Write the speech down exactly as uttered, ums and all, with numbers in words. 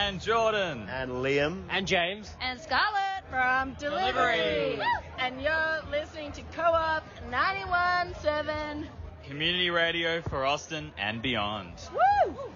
And Jordan. And Liam. And James. And Scarlett from Delivery. Delivery. And you're listening to Co-op ninety-one point seven. Community radio for Austin and beyond. Woo!